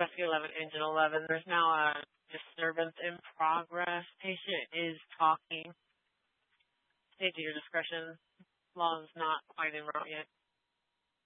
Rescue 11, Engine 11. There's now a disturbance in progress. Patient is talking. Stay to your discretion. Law is not quite en route yet.